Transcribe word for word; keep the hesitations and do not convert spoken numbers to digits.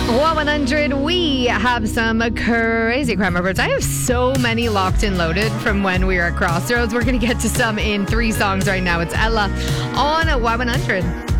Well, one hundred, we have some crazy crime reports. I have so many locked and loaded from when we were at Crossroads. We're going to get to some in three songs right now. It's Ella on Y one hundred.